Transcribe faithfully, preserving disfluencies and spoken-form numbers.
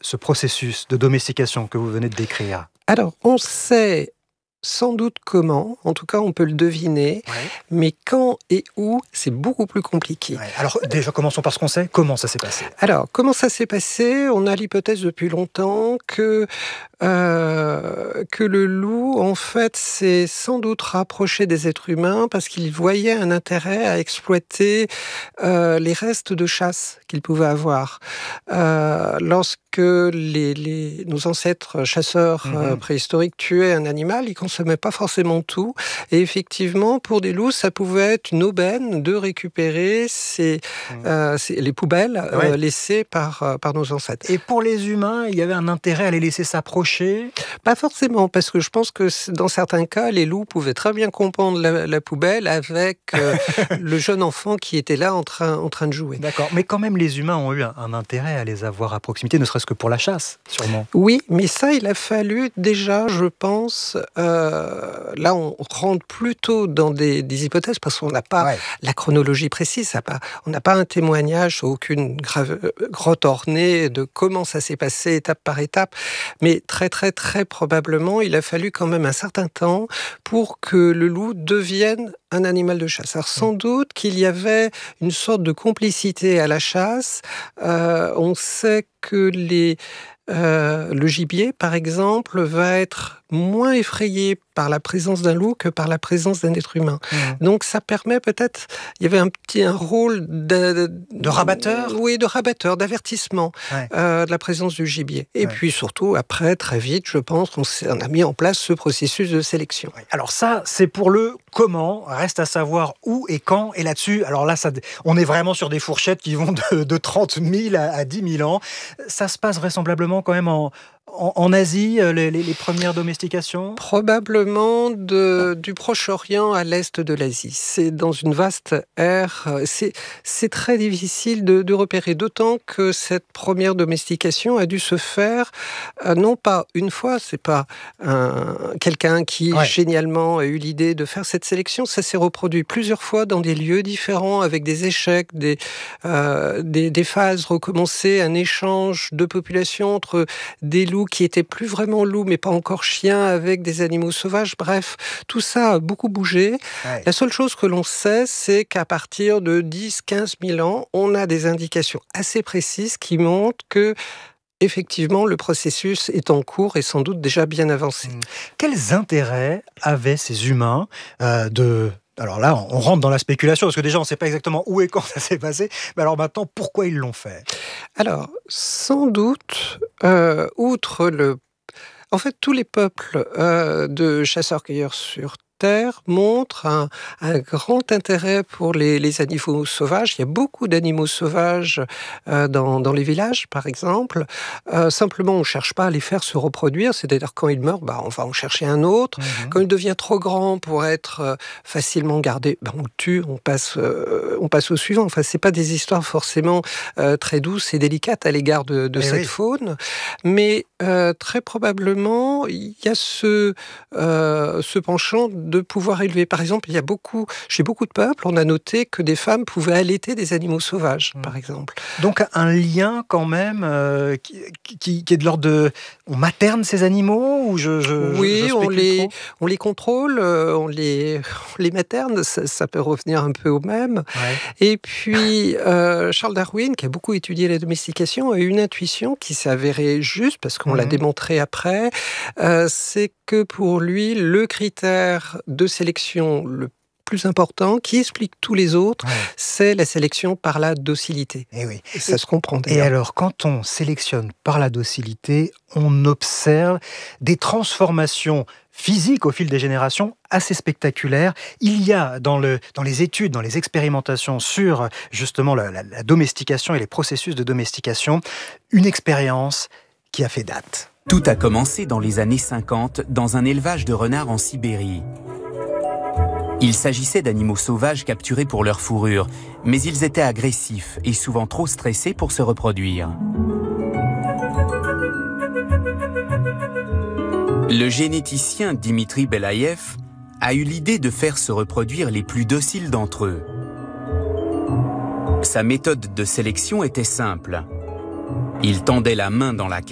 ce processus de domestication que vous venez de décrire? Alors, on sait sans doute comment, en tout cas on peut le deviner, Ouais. mais quand et où, c'est beaucoup plus compliqué. Ouais. Alors déjà, commençons par ce qu'on sait. Comment ça s'est passé? Alors, comment ça s'est passé? On a l'hypothèse depuis longtemps que, euh, que le loup, en fait, s'est sans doute rapproché des êtres humains parce qu'il voyait un intérêt à exploiter euh, les restes de chasse qu'il pouvait avoir. Euh, lorsque les, les, nos ancêtres chasseurs Mmh. euh, préhistoriques tuaient un animal, ils consommaient pas forcément tout. Et effectivement, pour des loups, ça pouvait être une aubaine de récupérer ces, Mmh. euh, ces- les poubelles euh, Ouais. laissées par, euh, par nos ancêtres. Et pour les humains, il y avait un intérêt à les laisser s'approcher? Pas forcément, parce que je pense que c- dans certains cas, les loups pouvaient très bien comprendre la, la poubelle avec euh, le jeune enfant qui était là en train, en train de jouer. D'accord. Mais quand même, les humains ont eu un, un intérêt à les avoir à proximité, ne serait-ce que pour la chasse, sûrement. Oui, mais ça, il a fallu déjà, je pense, euh, là, on rentre plutôt dans des, des hypothèses parce qu'on n'a pas Ouais. la chronologie précise, ça pas, on n'a pas un témoignage, aucune grave, euh, grotte ornée de comment ça s'est passé étape par étape, mais très, très, très probablement, il a fallu quand même un certain temps pour que le loup devienne un animal de chasse. Alors sans doute qu'il y avait une sorte de complicité à la chasse. Euh, on sait que les Euh, le gibier, par exemple, va être moins effrayé par la présence d'un loup que par la présence d'un être humain. Mmh. Donc ça permet peut-être, il y avait un petit un rôle de, De rabatteur? Oui, de rabatteur, d'avertissement Ouais. euh, de la présence du gibier. Et Ouais. puis surtout, après, très vite, je pense qu'on s'est- on a mis en place ce processus de sélection. Ouais. Alors ça, c'est pour le comment. Reste à savoir où et quand. Et là-dessus, alors là, ça, on est vraiment sur des fourchettes qui vont de, de trente mille à, à dix mille ans. Ça se passe vraisemblablement quand même en, en, en Asie, les, les, les premières domestications? Probablement de, du Proche-Orient à l'est de l'Asie. C'est dans une vaste ère. euh, C'est, c'est très difficile de, de repérer, d'autant que cette première domestication a dû se faire euh, non pas une fois, c'est pas un, quelqu'un qui Ouais. génialement a eu l'idée de faire cette sélection, ça s'est reproduit plusieurs fois dans des lieux différents, avec des échecs, des, euh, des, des phases recommencées, un échange de population entre des loups qui étaient plus vraiment loups, mais pas encore chiens, avec des animaux sauvages. Bref, tout ça a beaucoup bougé. Ouais. La seule chose que l'on sait, c'est qu'à partir de dix à quinze mille ans, on a des indications assez précises qui montrent que, effectivement, le processus est en cours et sans doute déjà bien avancé. Mmh. Quels intérêts avaient ces humains euh, de... Alors là, on rentre dans la spéculation, parce que déjà, on ne sait pas exactement où et quand ça s'est passé. Mais alors maintenant, pourquoi ils l'ont fait? Alors, sans doute, euh, outre le... En fait, tous les peuples euh, de chasseurs-cueilleurs sur Terre montrent un, un grand intérêt pour les, les animaux sauvages. Il y a beaucoup d'animaux sauvages euh, dans, dans les villages, par exemple. Euh, simplement, on ne cherche pas à les faire se reproduire. C'est-à-dire, quand ils meurent, bah, on va en chercher un autre. Mmh. Quand il devient trop grand pour être euh, facilement gardé, ben, on le tue, on passe, euh, on passe au suivant. Enfin, c'est pas des histoires forcément euh, très douces et délicates à l'égard de, de Eh cette oui. faune, mais euh, très probablement il y a ce, euh, ce penchant de pouvoir élever. Par exemple, il y a beaucoup, chez beaucoup de peuples, on a noté que des femmes pouvaient allaiter des animaux sauvages, Mmh. par exemple. Donc un lien quand même euh, qui, qui, qui est de l'ordre de... On materne ces animaux ou je, je, Oui, je on spécule les, trop? on les contrôle, euh, on les, on les materne, ça, ça peut revenir un peu au même. Ouais. Et puis, euh, Charles Darwin, qui a beaucoup étudié la domestication, a eu une intuition qui s'est avérée juste, parce qu'on l'a Mhm. démontré après, euh, c'est que pour lui, le critère de sélection le plus important, qui explique tous les autres, Ouais. c'est la sélection par la docilité. Eh oui. Et ça se comprend Et d'ailleurs. alors, quand on sélectionne par la docilité, on observe des transformations physiques au fil des générations assez spectaculaires. Il y a dans, le, dans les études, dans les expérimentations sur justement la, la, la domestication et les processus de domestication, une expérience qui a fait date. Tout a commencé dans les années cinquante dans un élevage de renards en Sibérie. Il s'agissait d'animaux sauvages capturés pour leur fourrure, mais ils étaient agressifs et souvent trop stressés pour se reproduire. Le généticien Dimitri Belaïev a eu l'idée de faire se reproduire les plus dociles d'entre eux. Sa méthode de sélection était simple. Il tendait la main dans la